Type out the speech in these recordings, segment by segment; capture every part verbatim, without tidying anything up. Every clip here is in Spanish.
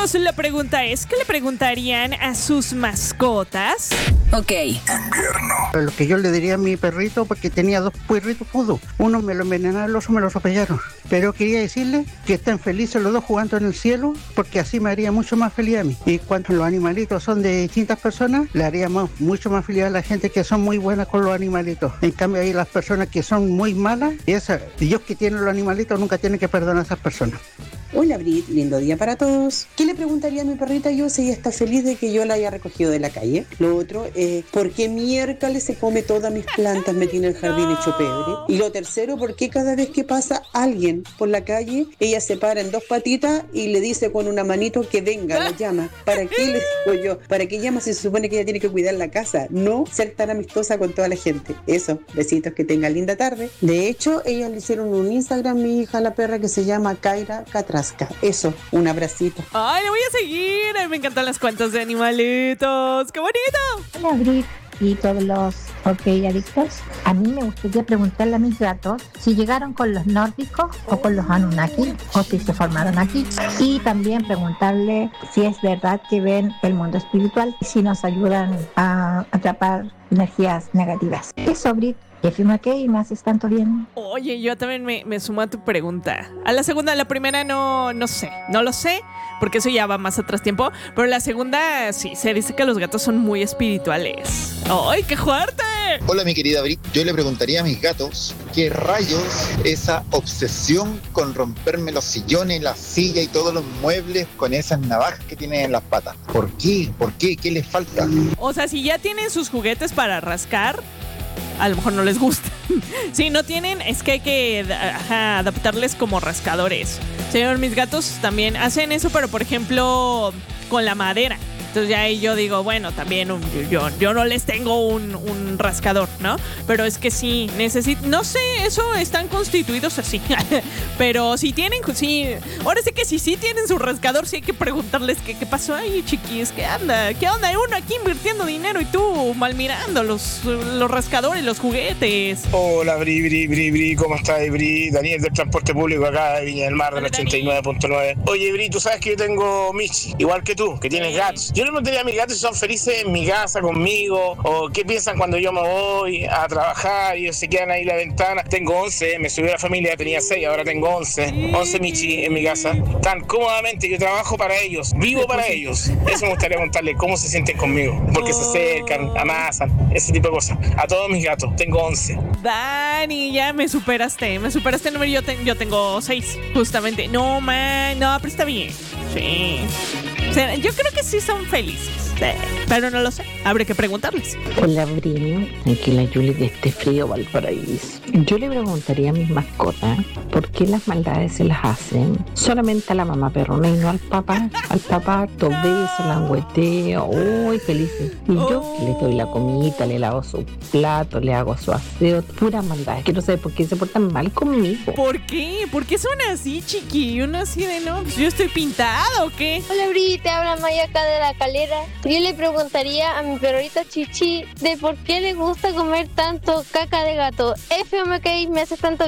gatos, la pregunta es, ¿qué le preguntarían a sus mascotas? Ok. Invierno. Lo que yo le diría a mi perrito, porque tenía dos perritos pudos. Uno me lo envenenaron, el otro me lo atropellaron. Pero quería decirle que estén felices los dos jugando en el cielo, porque así me haría mucho más feliz a mí. Y cuando los animalitos son de distintas personas, le haría más, mucho más feliz a la gente que son muy buenas con los animalitos. En cambio, hay las personas que son muy malas, y esa, Dios que tiene los animalitos nunca tiene que perdonar a esas personas. Hola Brit, lindo día para todos. ¿Qué le preguntaría a mi perrita yo si ella está feliz de que yo la haya recogido de la calle? Lo otro, eh, ¿por qué miércoles se come todas mis plantas, me tiene el jardín no. hecho pebre? Y lo tercero, ¿por qué cada vez que pasa alguien por la calle, ella se para en dos patitas y le dice con una manito que venga, la llama? ¿Para qué le digo yo? ¿Para qué llama si se supone que ella tiene que cuidar la casa? No ser tan amistosa con toda la gente. Eso, besitos, que tenga linda tarde. De hecho, ellas le hicieron un Instagram, mi hija la perra, que se llama Kaira Catra. Eso, un abracito. Ay, le voy a seguir. Ay, me encantan las cuentas de animalitos. ¡Qué bonito! Hola, Brit y todos los OK adictos. A mí me gustaría preguntarle a mis gatos si llegaron con los nórdicos o con los Anunnaki, o si se formaron aquí. Y también preguntarle si es verdad que ven el mundo espiritual y si nos ayudan a atrapar energías negativas. Eso, Brit. Que firma qué y me haces tanto bien. Oye, yo también me, me sumo a tu pregunta. A la segunda, a la primera no, no sé. No lo sé, porque eso ya va más atrás tiempo. Pero la segunda, sí, se dice que los gatos son muy espirituales. ¡Ay, qué fuerte! Hola, mi querida Brit. Yo le preguntaría a mis gatos qué rayos esa obsesión con romperme los sillones, la silla y todos los muebles con esas navajas que tienen en las patas. ¿Por qué? ¿Por qué? ¿Qué les falta? O sea, si ya tienen sus juguetes para rascar, a lo mejor no les gusta. Si no tienen, es que hay que ajá, adaptarles como rascadores. Señor, mis gatos también hacen eso, pero por ejemplo, con la madera. Entonces ya ahí yo digo, bueno, también un, yo, yo no les tengo un, un rascador, ¿no? Pero es que sí, necesito, no sé, eso están constituidos así. Pero si tienen, sí, ahora sí que si sí tienen su rascador, sí hay que preguntarles qué, qué pasó ahí, chiquis, qué anda, qué onda, uno aquí invirtiendo dinero y tú mal mirando los, los rascadores, los juguetes. Hola, Bri, Bri, Bri, Bri, ¿cómo estás, Bri? Daniel del Transporte Público acá de Viña del Mar del ochenta y nueve punto nueve. Oye, Bri, tú sabes que yo tengo Michi, igual que tú, que tienes gatos. Yo le preguntaría a mis gatos si son felices en mi casa conmigo, o qué piensan cuando yo me voy a trabajar y ellos se quedan ahí en la ventana. Tengo once, me subió la familia, tenía seis, ahora tengo once. once Michi en mi casa. Tan cómodamente, yo trabajo para ellos, vivo para ellos. Eso me gustaría contarles, cómo se sienten conmigo, porque se acercan, amasan, ese tipo de cosas. A todos mis gatos, tengo once. Dani, ya me superaste, me superaste el número, yo, te, yo tengo seis, justamente. No, man, no, pero está bien. Sí. O sea, yo creo que sí son felices, sí, pero no lo sé, habrá que preguntarles. Hola, Brini, aquí la Yuli de este frío Valparaíso. Yo le preguntaría a mis mascotas por qué las maldades se las hacen solamente a la mamá perrona y no al papá. Al papá dos besos, la angüeteo, uy, felices. Y yo oh. le doy la comida, le lavo su plato, le hago su aseo, pura maldad. Que no sé por qué se portan mal conmigo. ¿Por qué? ¿Por qué son así, chiqui? Uno así de no, pues yo estoy pintado o qué. Hola, Bri, te habla Maya acá de La Calera. Yo le preguntaría a mi perrita Chichi de por qué le gusta comer tanto caca de gato. F M K me hace tanto.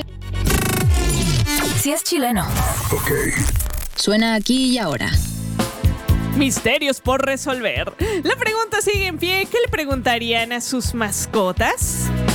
Si es chileno. Ok. Suena aquí y ahora. Misterios por resolver. La pregunta sigue en pie. ¿Qué le preguntarían a sus mascotas?